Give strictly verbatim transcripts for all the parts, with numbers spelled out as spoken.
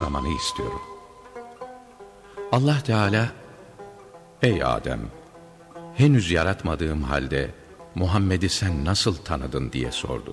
açıklamanı istiyorum. Allah Teala, ey Adem, henüz yaratmadığım halde Muhammed'i sen nasıl tanıdın diye sordu.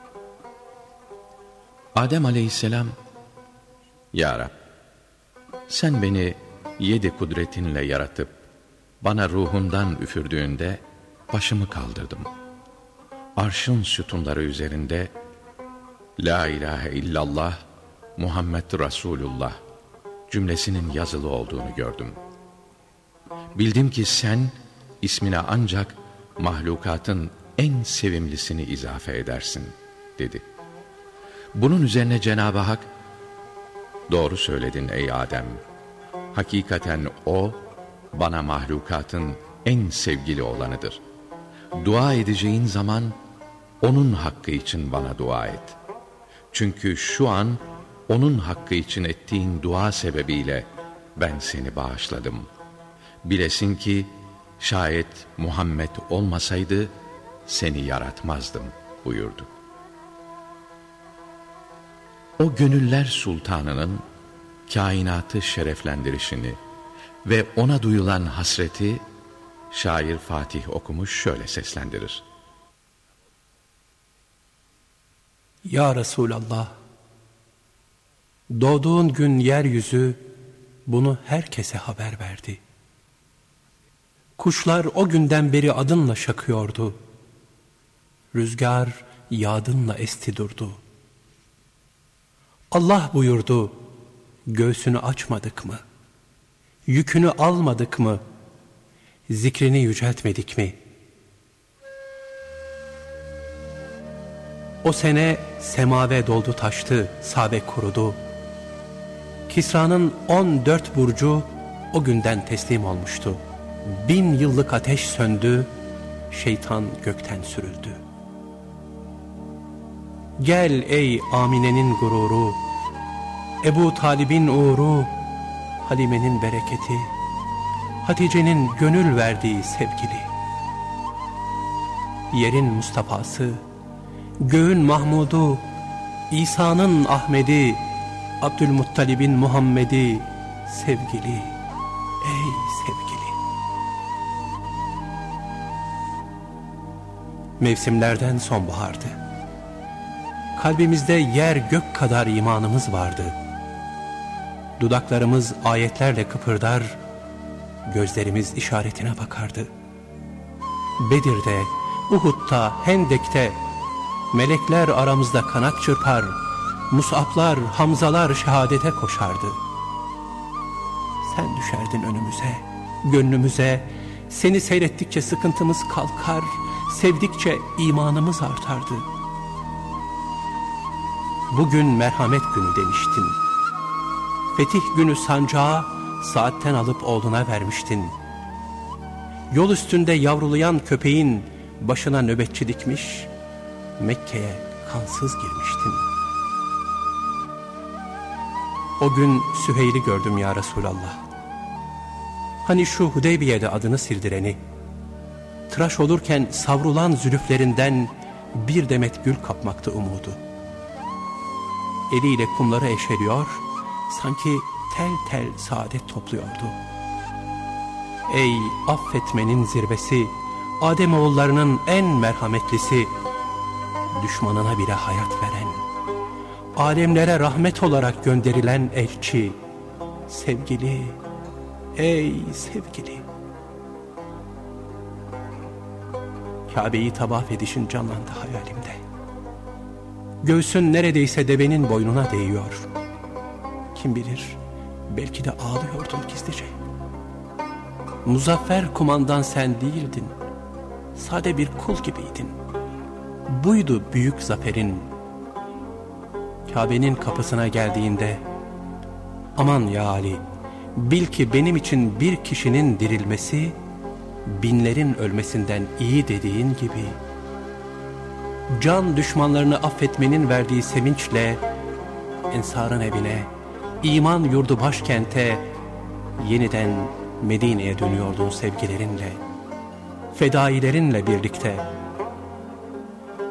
Adem aleyhisselam, Ya Rab, sen beni yedi kudretinle yaratıp bana ruhundan üfürdüğünde başımı kaldırdım. Arşın sütunları üzerinde La ilahe illallah Muhammed Resulullah cümlesinin yazılı olduğunu gördüm. Bildim ki sen ismine ancak mahlukatın en sevimlisini izafe edersin dedi. Bunun üzerine Cenab-ı Hak, doğru söyledin ey Adem. Hakikaten o bana mahlukatın en sevgili olanıdır. Dua edeceğin zaman onun hakkı için bana dua et. Çünkü şu an onun hakkı için ettiğin dua sebebiyle ben seni bağışladım. Bilesin ki şayet Muhammed olmasaydı seni yaratmazdım buyurdu. O gönüller sultanının kainatı şereflendirişini ve ona duyulan hasreti şair Fatih okumuş şöyle seslendirir. Ya Resulallah, doğduğun gün yeryüzü bunu herkese haber verdi. Kuşlar o günden beri adınla şakıyordu. Rüzgar yağdınla esti durdu. Allah buyurdu, göğsünü açmadık mı? Yükünü almadık mı? Zikrini yüceltmedik mi? O sene semave doldu taştı, sabe kurudu. Kisra'nın on dört burcu o günden teslim olmuştu. Bin yıllık ateş söndü, şeytan gökten sürüldü. Gel ey Amine'nin gururu, Ebu Talib'in uğru, Halime'nin bereketi, Hatice'nin gönül verdiği sevgili. Yerin Mustafa'sı, göğün Mahmud'u, İsa'nın Ahmet'i, Abdülmuttalib'in Muhammed'i, sevgili, ey sevgili. Mevsimlerden sonbahardı. Kalbimizde yer gök kadar imanımız vardı. Dudaklarımız ayetlerle kıpırdar, gözlerimiz işaretine bakardı. Bedir'de, Uhud'da, Hendek'te, melekler aramızda kanat çırpar, Mus'ablar, Hamzalar şehadete koşardı. Sen düşerdin önümüze, gönlümüze, seni seyrettikçe sıkıntımız kalkar, sevdikçe imanımız artardı. Bugün merhamet günü demiştin. Fetih günü sancağı saatten alıp oğluna vermiştin. Yol üstünde yavrulayan köpeğin başına nöbetçi dikmiş, Mekke'ye kansız girmiştin. O gün Süheyl'i gördüm ya Resulallah. Hani şu Hudeybiye'de adını sildireni, tıraş olurken savrulan zülüflerinden bir demet gül kapmaktı umudu. Eliyle kumları eşeliyor, sanki tel tel saadet topluyordu. Ey affetmenin zirvesi, Ademoğullarının en merhametlisi, düşmanına bile hayat veren, alemlere rahmet olarak gönderilen elçi, sevgili, ey sevgili. Kabe'yi tavaf edişin canlandı hayalimde. Göğsün neredeyse devenin boynuna değiyor. Kim bilir, belki de ağlıyordun gizlice. Muzaffer kumandan sen değildin, sade bir kul gibiydin. Buydu büyük zaferin. Kabe'nin kapısına geldiğinde, aman ya Ali, bil ki benim için bir kişinin dirilmesi, binlerin ölmesinden iyi dediğin gibi, can düşmanlarını affetmenin verdiği sevinçle, Ensar'ın evine, iman yurdu başkente, yeniden Medine'ye dönüyordun sevgilerinle, fedailerinle birlikte.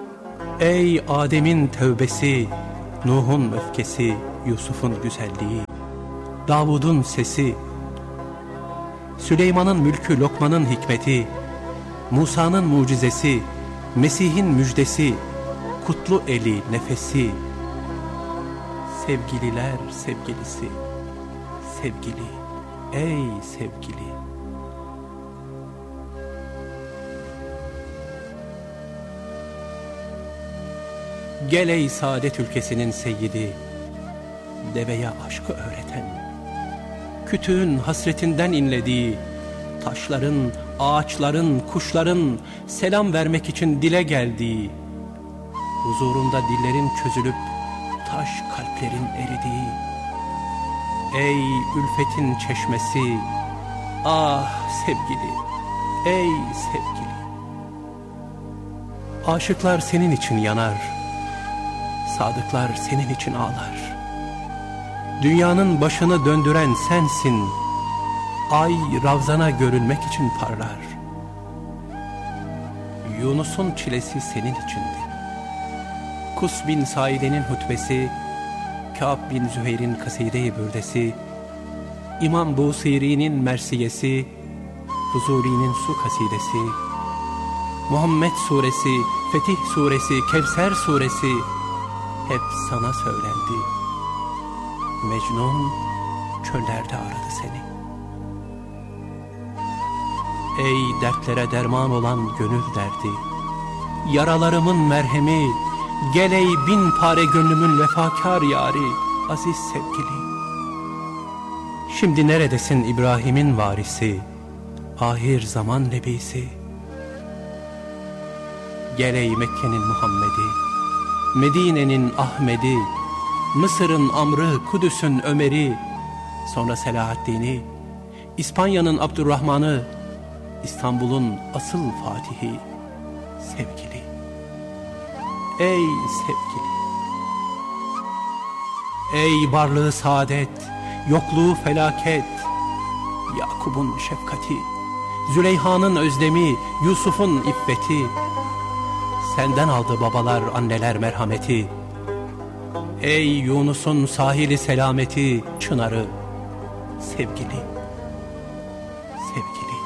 Ey Adem'in tövbesi, Nuh'un öfkesi, Yusuf'un güzelliği, Davud'un sesi, Süleyman'ın mülkü, Lokman'ın hikmeti, Musa'nın mucizesi, Mesih'in müjdesi, kutlu eli, nefesi, sevgililer sevgilisi, sevgili, ey sevgili. Gel ey saadet ülkesinin seyyidi, deveye aşkı öğreten, kütüğün hasretinden inlediği, taşların, ağaçların, kuşların selam vermek için dile geldiği, huzurunda dillerin çözülüp taş kalplerin eridiği, ey ülfetin çeşmesi, ah sevgili, ey sevgili. Aşıklar senin için yanar, sadıklar senin için ağlar. Dünyanın başını döndüren sensin, ay ravzana görünmek için parlar. Yunus'un çilesi senin içindi. Kus bin Saide'nin hutbesi, Kâb bin Züheyr'in kaside-i bürdesi, İmam Busiri'nin mersiyesi, Fuzuli'nin su kasidesi, Muhammed suresi, Fetih suresi, Kevser suresi hep sana söylendi. Mecnun çöllerde aradı seni. Ey dertlere derman olan gönül derdi, yaralarımın merhemi, gel ey bin pare gönlümün vefakar yari, aziz sevgili. Şimdi neredesin İbrahim'in varisi, ahir zaman nebisi? Gel ey Mekke'nin Muhammed'i, Medine'nin Ahmet'i, Mısır'ın Amr'ı, Kudüs'ün Ömer'i, sonra Selahaddin'i, İspanya'nın Abdurrahman'ı, İstanbul'un asıl Fatihi, sevgili, ey sevgili. Ey varlığı saadet, yokluğu felaket, Yakub'un şefkati, Züleyha'nın özlemi, Yusuf'un iffeti, senden aldı babalar anneler merhameti. Ey Yunus'un sahili selameti, çınarı, sevgili, sevgili.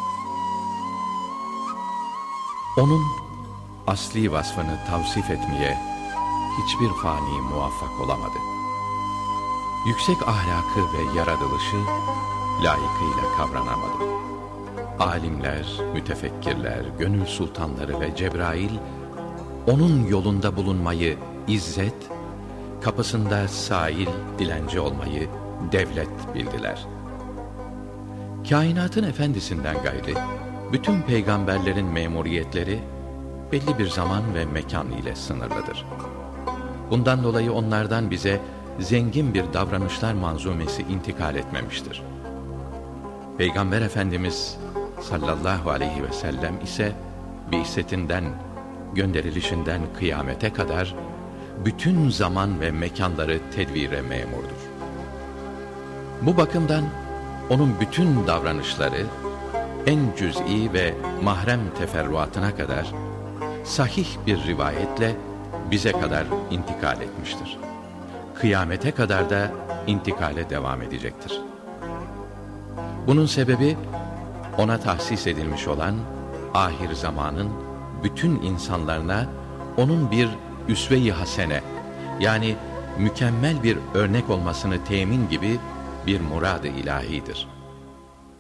Onun asli vasfını tavsif etmeye hiçbir fani muvaffak olamadı. Yüksek ahlakı ve yaratılışı layıkıyla kavranamadı. Alimler, mütefekkirler, gönül sultanları ve Cebrail onun yolunda bulunmayı izzet, kapısında sail, dilenci olmayı devlet bildiler. Kainatın efendisinden gayri bütün peygamberlerin memuriyetleri belli bir zaman ve mekan ile sınırlıdır. Bundan dolayı onlardan bize zengin bir davranışlar manzumesi intikal etmemiştir. Peygamber Efendimiz sallallahu aleyhi ve sellem ise bi'setinden, gönderilişinden kıyamete kadar bütün zaman ve mekanları tedvire memurdur. Bu bakımdan onun bütün davranışları en cüz'i ve mahrem teferruatına kadar sahih bir rivayetle bize kadar intikal etmiştir. Kıyamete kadar da intikale devam edecektir. Bunun sebebi ona tahsis edilmiş olan ahir zamanın bütün insanlarına onun bir üsve-i hasene, yani mükemmel bir örnek olmasını temin gibi bir murad-ı ilahidir.